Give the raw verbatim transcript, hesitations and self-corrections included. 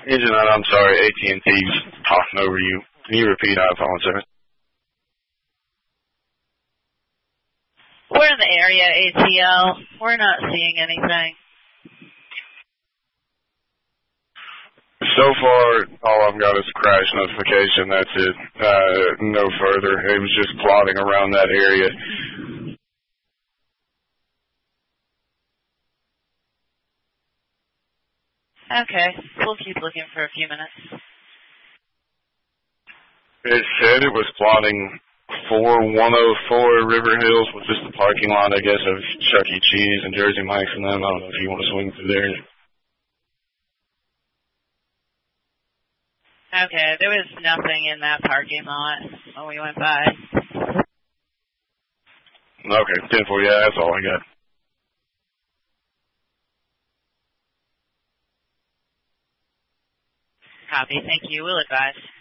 Engine nine, I'm sorry, A T and T's talking over you. Can you repeat? I apologize. We're in the area, A T L. We're not seeing anything. So far, all I've got is a crash notification. That's it. Uh, no further. It was just plotting around that area. Okay, we'll keep looking for a few minutes. It said it was plotting four one oh four River Hills, which is the parking lot, I guess, of Chuck E. Cheese and Jersey Mike's and them. I don't know if you want to swing through there. Okay, there was nothing in that parking lot when we went by. Okay, ten four, yeah, that's all I got. Copy, thank you. We'll advise.